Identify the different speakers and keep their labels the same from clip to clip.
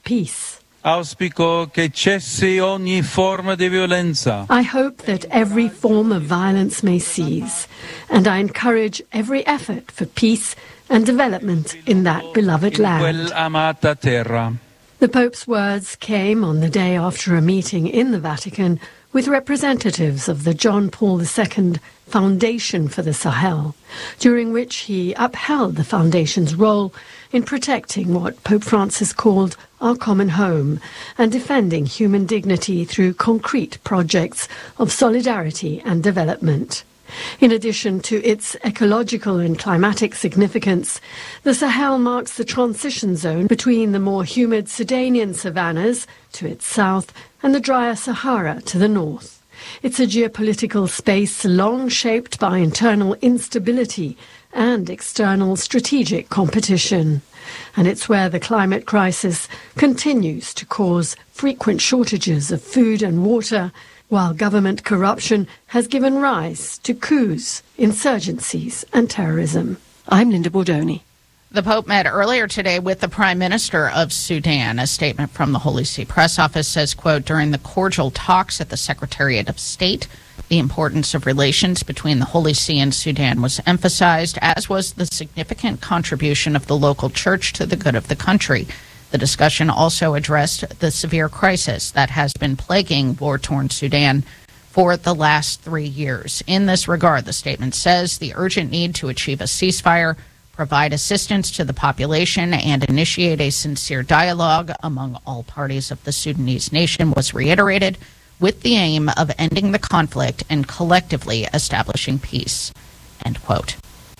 Speaker 1: peace.
Speaker 2: Auspico che cessi ogni forma di violenza.
Speaker 1: I hope that every form of violence may cease, and I encourage every effort for peace and development in that beloved land.
Speaker 2: Quell'amata terra.
Speaker 1: The Pope's words came on the day after a meeting in the Vatican with representatives of the John Paul II Foundation for the Sahel, during which he upheld the foundation's role in protecting what Pope Francis called our common home and defending human dignity through concrete projects of solidarity and development. In addition to its ecological and climatic significance, the Sahel marks the transition zone between the more humid Sudanian savannas to its south and the drier Sahara to the north. It's a geopolitical space long shaped by internal instability and external strategic competition. And it's where the climate crisis continues to cause frequent shortages of food and water, while government corruption has given rise to coups, insurgencies and terrorism. I'm Linda Bordoni.
Speaker 3: The Pope met earlier today with the Prime Minister of Sudan. A statement from the Holy See Press Office says, quote, during the cordial talks at the Secretariat of State, the importance of relations between the Holy See and Sudan was emphasized, as was the significant contribution of the local church to the good of the country. The discussion also addressed the severe crisis that has been plaguing war-torn Sudan for the last 3 years. In this regard, the statement says the urgent need to achieve a ceasefire, provide assistance to the population, and initiate a sincere dialogue among all parties of the Sudanese nation was reiterated, with the aim of ending the conflict and collectively establishing peace. End quote.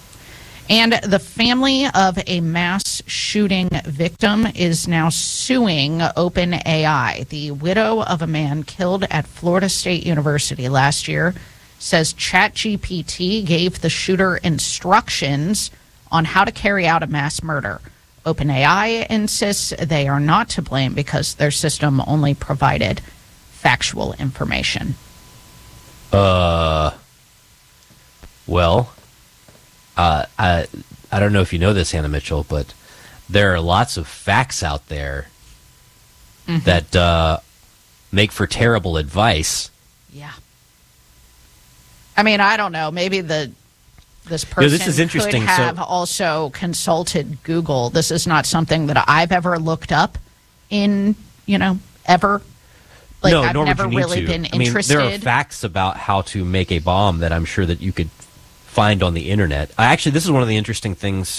Speaker 3: And the family of a mass shooting victim is now suing OpenAI. The widow of a man killed at Florida State University last year says ChatGPT gave the shooter instructions on how to carry out a mass murder. OpenAI insists they are not to blame because their system only provided factual information.
Speaker 4: I don't know if you know this, Hannah Mitchell, but there are lots of facts out there that make for terrible advice.
Speaker 3: Yeah. I mean, I don't know. Maybe this person
Speaker 4: this is interesting.
Speaker 3: Could have also consulted Google. This is not something that I've ever looked up in, ever. Like,
Speaker 4: no,
Speaker 3: I've
Speaker 4: nor
Speaker 3: never
Speaker 4: would you
Speaker 3: really
Speaker 4: need to.
Speaker 3: been interested.
Speaker 4: There are facts about how to make a bomb that I'm sure that you could find on the internet. Actually, this is one of the interesting things.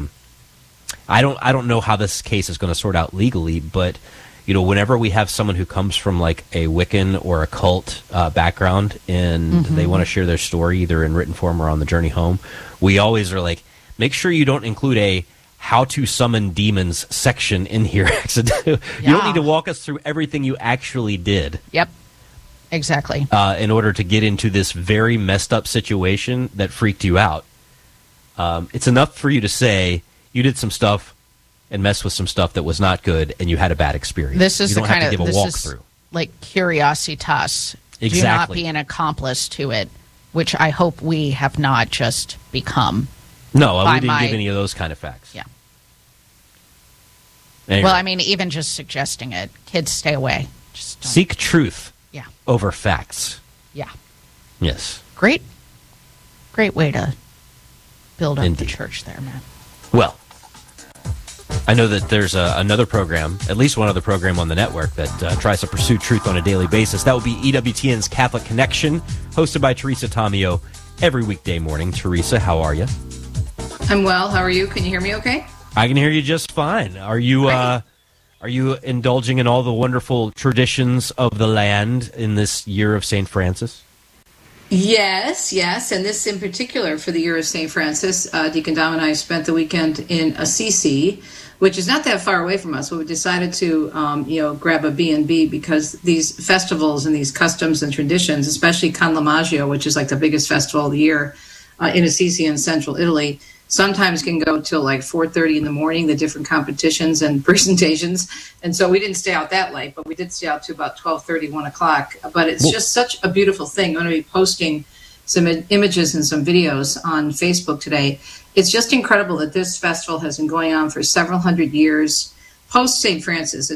Speaker 4: I don't know how this case is going to sort out legally, but whenever we have someone who comes from like a Wiccan or a cult background and they want to share their story either in written form or on the journey home, we always are like, make sure you don't include a how to summon demons section in here. You don't need to walk us through everything you actually did.
Speaker 3: Yep. Exactly.
Speaker 4: In order to get into this very messed up situation that freaked you out. It's enough for you to say you did some stuff and messed with some stuff that was not good and you had a bad experience.
Speaker 3: This is
Speaker 4: you don't have to give a walkthrough.
Speaker 3: Like curiositas.
Speaker 4: Exactly.
Speaker 3: Do not be an accomplice to it, which I hope we have not just become.
Speaker 4: No, we didn't give any of those kind of facts.
Speaker 3: Yeah.
Speaker 4: Anyway.
Speaker 3: Well, I mean, even just suggesting it, kids stay away. Just don't.
Speaker 4: Seek truth.
Speaker 3: Yeah.
Speaker 4: Over facts.
Speaker 3: Yeah.
Speaker 4: Yes.
Speaker 3: Great way to build up
Speaker 4: Indeed.
Speaker 3: the church there, man.
Speaker 4: Well, I know that there's another program, at least one other program on the network that tries to pursue truth on a daily basis. That will be EWTN's Catholic Connection, hosted by Teresa Tomeo every weekday morning. Teresa, how are you?
Speaker 5: I'm well. How are you? Can you hear me okay?
Speaker 4: I can hear you just fine. Are you indulging in all the wonderful traditions of the land in this year of St. Francis?
Speaker 5: Yes. And this in particular for the year of St. Francis, Deacon Dom and I spent the weekend in Assisi, which is not that far away from us. But we decided to, grab a B&B because these festivals and these customs and traditions, especially Can Lamaggio, which is like the biggest festival of the year in Assisi in central Italy, sometimes can go till like 4:30 in the morning, the different competitions and presentations. And so we didn't stay out that late, but we did stay out to about 12:30, 1 o'clock. But it's just such a beautiful thing. I'm going to be posting some images and some videos on Facebook today. It's just incredible that this festival has been going on for several hundred years post St. Francis.